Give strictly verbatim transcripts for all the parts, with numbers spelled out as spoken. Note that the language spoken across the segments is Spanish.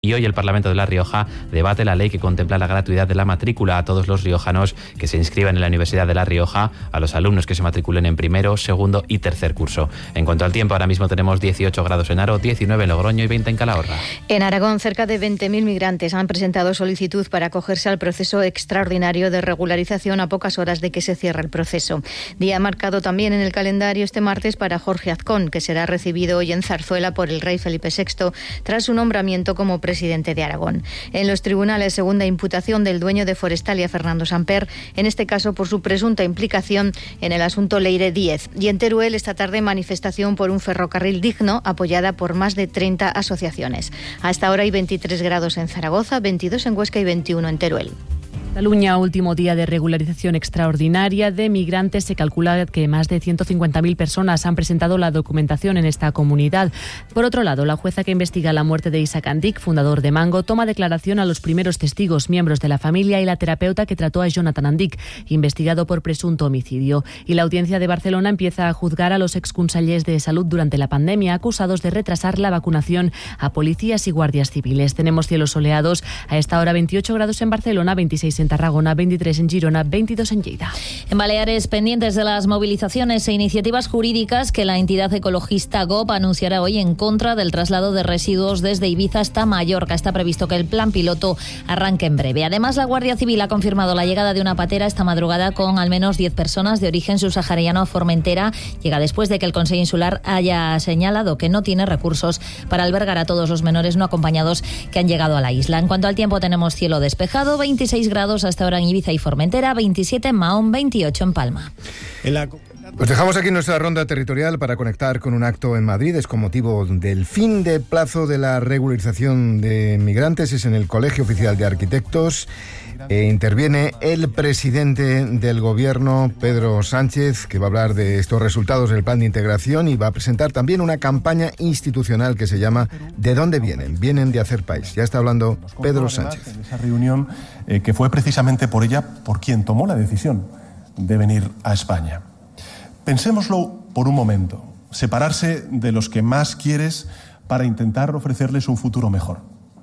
Y hoy el Parlamento de La Rioja debate la ley que contempla la gratuidad de la matrícula a todos los riojanos que se inscriban en la Universidad de La Rioja, a los alumnos que se matriculen en primero, segundo y tercer curso. En cuanto al tiempo, ahora mismo tenemos dieciocho grados en Haro, diecinueve en Logroño y veinte en Calahorra. En Aragón, cerca de veinte mil migrantes han presentado solicitud para acogerse al proceso extraordinario de regularización a pocas horas de que se cierre el proceso. Día marcado también en el calendario este martes para Jorge Azcón, que será recibido hoy en Zarzuela por el rey Felipe sexto tras su nombramiento como presidente presidente de Aragón. En los tribunales, segunda imputación del dueño de Forestalia, Fernando Samper, en este caso por su presunta implicación en el asunto Leire diez. Y en Teruel, esta tarde, manifestación por un ferrocarril digno, apoyada por más de treinta asociaciones. Hasta ahora hay veintitrés grados en Zaragoza, veintidós en Huesca y veintiuno en Teruel. Cataluña, último día de regularización extraordinaria de migrantes. Se calcula que más de ciento cincuenta mil personas han presentado la documentación en esta comunidad. Por otro lado, la jueza que investiga la muerte de Isaac Andic, fundador de Mango, toma declaración a los primeros testigos, miembros de la familia y la terapeuta que trató a Jonathan Andic, investigado por presunto homicidio. Y la Audiencia de Barcelona empieza a juzgar a los exconsellers de Salud durante la pandemia, acusados de retrasar la vacunación a policías y guardias civiles. Tenemos cielos soleados. A esta hora veintiocho grados en Barcelona, veintiséis en Tarragona, veintitrés en Girona, veintidós en Lleida. En Baleares, pendientes de las movilizaciones e iniciativas jurídicas que la entidad ecologista G O P anunciará hoy en contra del traslado de residuos desde Ibiza hasta Mallorca. Está previsto que el plan piloto arranque en breve. Además, la Guardia Civil ha confirmado la llegada de una patera esta madrugada con al menos diez personas de origen subsahariano a Formentera. Llega después de que el Consejo Insular haya señalado que no tiene recursos para albergar a todos los menores no acompañados que han llegado a la isla. En cuanto al tiempo, tenemos cielo despejado, veintiséis grados hasta ahora en Ibiza y Formentera, veintisiete en Mahón, veintiocho en Palma. En la... Os dejamos aquí nuestra ronda territorial para conectar con un acto en Madrid. Es con motivo del fin de plazo de la regularización de migrantes. Es en el Colegio Oficial de Arquitectos. E interviene el presidente del gobierno, Pedro Sánchez, que va a hablar de estos resultados del plan de integración y va a presentar también una campaña institucional que se llama ¿De dónde vienen? Vienen de hacer país. Ya está hablando Pedro Sánchez. En esa reunión, eh, que fue precisamente por ella por quien tomó la decisión de venir a España. Pensémoslo por un momento. Separarse de los que más quieres para intentar ofrecerles un futuro mejor.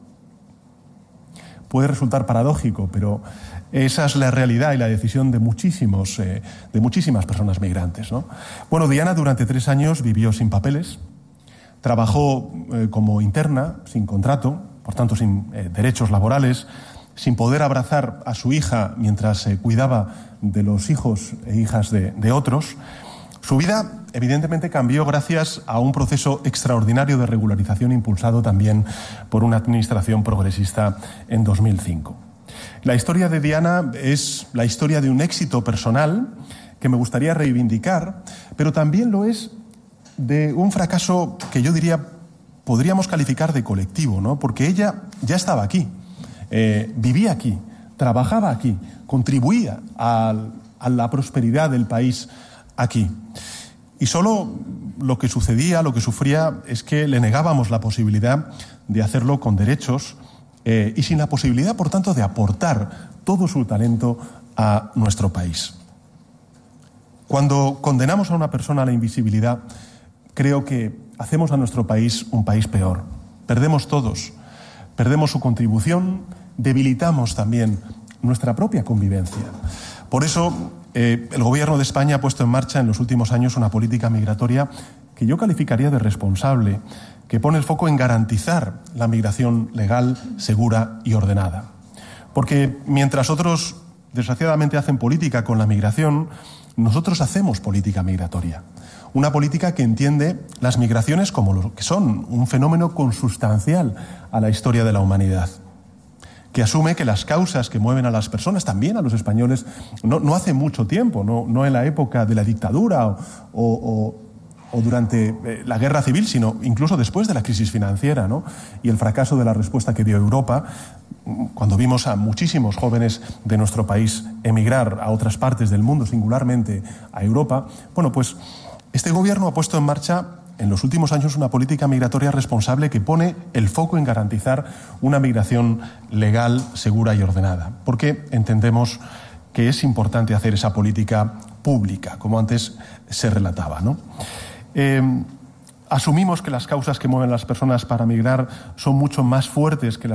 Puede resultar paradójico, pero esa es la realidad y la decisión de muchísimos, eh, de muchísimas personas migrantes, ¿no? Bueno, Diana durante tres años vivió sin papeles, trabajó eh, como interna, sin contrato, por tanto sin eh, derechos laborales, sin poder abrazar a su hija mientras eh, cuidaba de los hijos e hijas de, de otros. Su vida, evidentemente, cambió gracias a un proceso extraordinario de regularización impulsado también por una administración progresista en dos mil cinco. La historia de Diana es la historia de un éxito personal que me gustaría reivindicar, pero también lo es de un fracaso que yo diría podríamos calificar de colectivo, ¿no? Porque ella ya estaba aquí, eh, vivía aquí, trabajaba aquí, contribuía a, a la prosperidad del país aquí. Y solo lo que sucedía, lo que sufría, es que le negábamos la posibilidad de hacerlo con derechos eh, y sin la posibilidad, por tanto, de aportar todo su talento a nuestro país. Cuando condenamos a una persona a la invisibilidad, creo que hacemos a nuestro país un país peor. Perdemos todos, perdemos su contribución, debilitamos también nuestra propia convivencia. Por eso, Eh, el Gobierno de España ha puesto en marcha en los últimos años una política migratoria que yo calificaría de responsable, que pone el foco en garantizar la migración legal, segura y ordenada. Porque mientras otros, desgraciadamente, hacen política con la migración, nosotros hacemos política migratoria. Una política que entiende las migraciones como lo que son, un fenómeno consustancial a la historia de la humanidad, que asume que las causas que mueven a las personas, también a los españoles, no, no hace mucho tiempo, no, no en la época de la dictadura o, o, o durante eh, la guerra civil, sino incluso después de la crisis financiera, ¿no? Y el fracaso de la respuesta que dio Europa, cuando vimos a muchísimos jóvenes de nuestro país emigrar a otras partes del mundo, singularmente a Europa. Bueno, pues este gobierno ha puesto en marcha en los últimos años una política migratoria responsable que pone el foco en garantizar una migración legal, segura y ordenada. Porque entendemos que es importante hacer esa política pública, como antes se relataba, ¿no? Eh, asumimos que las causas que mueven a las personas para migrar son mucho más fuertes que las